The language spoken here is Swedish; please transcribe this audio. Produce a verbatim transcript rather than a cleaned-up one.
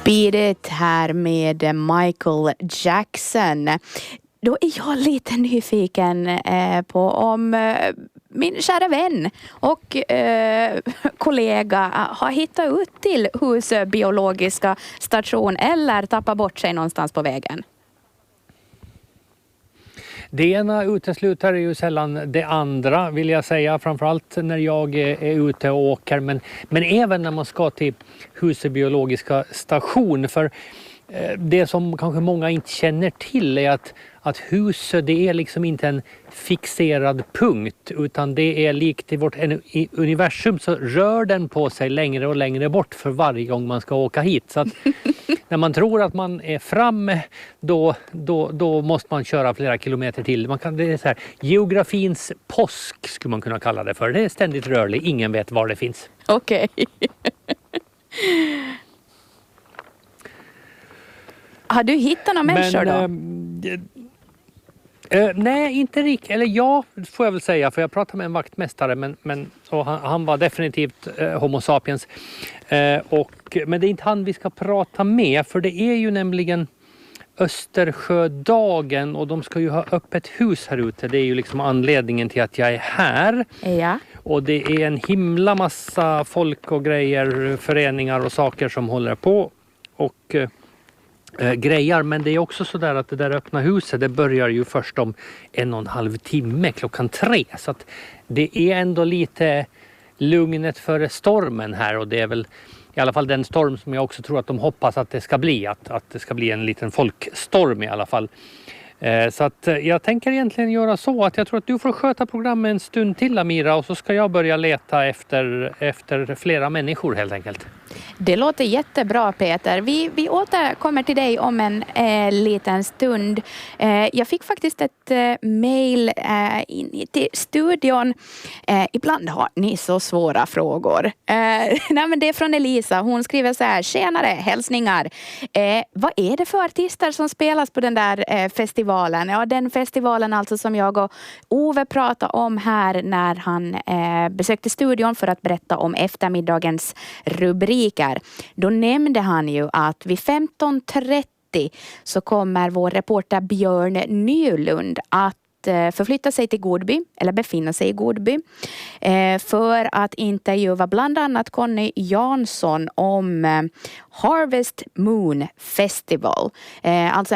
Beat It här med Michael Jackson. Då är jag lite nyfiken eh, på om eh, min kära vän och eh, kollega har hittat ut till Husö biologiska station eller tappat bort sig någonstans på vägen. Det ena utesluter ju sällan det andra, vill jag säga, framförallt när jag är ute och åker, men, men även när man ska till Husö biologiska station. För det som kanske många inte känner till är att, att Husö, det är liksom inte en fixerad punkt, utan det är likt i vårt universum, så rör den på sig längre och längre bort för varje gång man ska åka hit. Så att när man tror att man är framme, då, då, då måste man köra flera kilometer till. Man kan, det är så här, geografins påsk skulle man kunna kalla det för. Det är ständigt rörlig, ingen vet var det finns. Okej. Okay. Har du hittat några människor då? Äh, äh, nej, inte riktigt. Eller ja, får jag väl säga. För jag pratade med en vaktmästare. Men, men, och han, han var definitivt äh, homo sapiens. Äh, och, men det är inte han vi ska prata med. För det är ju nämligen Östersjödagen. Och de ska ju ha öppet hus här ute. Det är ju liksom anledningen till att jag är här. Ja. Och det är en himla massa folk och grejer, föreningar och saker som håller på. Och... Äh, Äh, grejer, men det är också så där att det där öppna huset, det börjar ju först om en och en halv timme klockan tre, så att det är ändå lite lugnet före stormen här, och det är väl i alla fall den storm som jag också tror att de hoppas att det ska bli, att, att det ska bli en liten folkstorm i alla fall. Eh, så att eh, jag tänker egentligen göra så att jag tror att du får sköta programmet en stund till, Amira, och så ska jag börja leta efter, efter flera människor helt enkelt. Det låter jättebra, Peter. Vi, vi återkommer till dig om en eh, liten stund. Eh, jag fick faktiskt ett eh, mejl eh, in till studion. Eh, ibland har ni så svåra frågor. Eh, nej, men det är från Elisa. Hon skriver så här: tjenare, hälsningar. Eh, vad är det för artister som spelas på den där eh, festivalen? Ja, den festivalen alltså som jag och Ove pratade om här när han eh, besökte studion för att berätta om eftermiddagens rubriker. Då nämnde han ju att vid femton trettio så kommer vår reporter Björn Nylund att förflytta sig till Godby, eller befinna sig i Godby, för att intervjua bland annat Conny Jansson om Harvest Moon Festival. Alltså